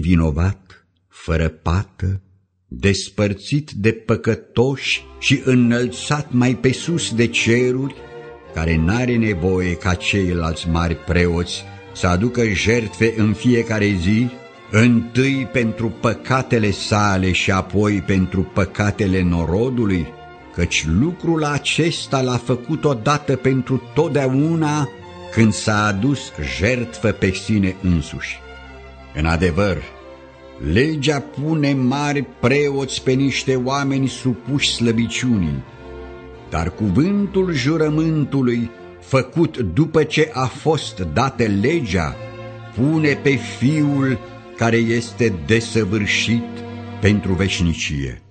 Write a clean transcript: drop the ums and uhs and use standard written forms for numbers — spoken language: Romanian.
nevinovat, fără pată, despărțit de păcătoși și înălțat mai pe sus de ceruri, care n-are nevoie ca ceilalți mari preoți să aducă jertfe în fiecare zi, întâi pentru păcatele sale și apoi pentru păcatele norodului, căci lucrul acesta l-a făcut odată pentru totdeauna când s-a adus jertfă pe sine însuși. În adevăr, legea pune mari preoți pe niște oameni supuși slăbiciunii, dar cuvântul jurământului, făcut după ce a fost dată legea, pune pe Fiul care este desăvârșit pentru veșnicie.